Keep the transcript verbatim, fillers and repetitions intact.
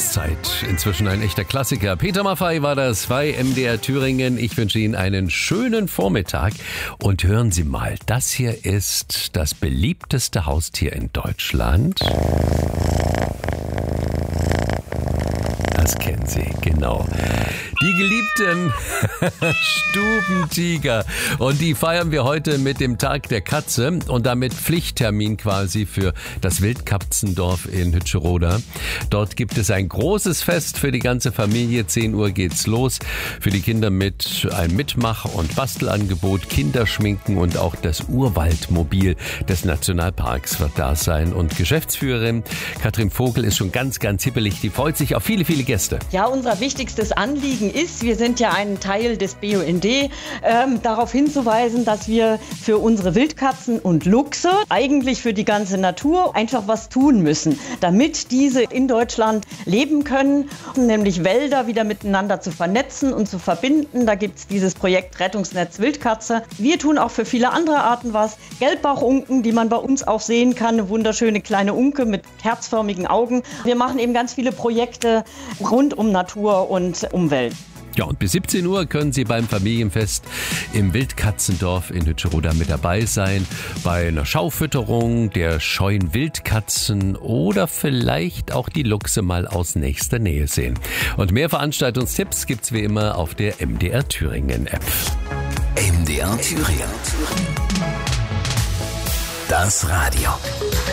Jahreszeit. Inzwischen ein echter Klassiker. Peter Maffay war das bei M D R Thüringen. Ich wünsche Ihnen einen schönen Vormittag. Und hören Sie mal, das hier ist das beliebteste Haustier in Deutschland. Das kennen Sie, genau. Die geliebten Stubentiger. Und die feiern wir heute mit dem Tag der Katze und damit Pflichttermin quasi für das Wildkatzendorf in Hütscheroda. Dort gibt es ein großes Fest für die ganze Familie. zehn Uhr geht's los. Für die Kinder mit einem Mitmach- und Bastelangebot, Kinderschminken und auch das Urwaldmobil des Nationalparks wird da sein. Und Geschäftsführerin Katrin Vogel ist schon ganz, ganz hippelig. Die freut sich auf viele, viele Gäste. Ja, unser wichtigstes Anliegen ist, wir sind ja ein Teil des B U N D, ähm, darauf hinzuweisen, dass wir für unsere Wildkatzen und Luchse, eigentlich für die ganze Natur, einfach was tun müssen, damit diese in Deutschland leben können, nämlich Wälder wieder miteinander zu vernetzen und zu verbinden. Da gibt es dieses Projekt Rettungsnetz Wildkatze. Wir tun auch für viele andere Arten was. Gelbbauchunken, die man bei uns auch sehen kann, eine wunderschöne kleine Unke mit herzförmigen Augen. Wir machen eben ganz viele Projekte rund um Natur und Umwelt. Ja, und bis siebzehn Uhr können Sie beim Familienfest im Wildkatzendorf in Hütscheroda mit dabei sein. Bei einer Schaufütterung der scheuen Wildkatzen oder vielleicht auch die Luchse mal aus nächster Nähe sehen. Und mehr Veranstaltungstipps gibt's wie immer auf der M D R Thüringen App. M D R Thüringen. Das Radio.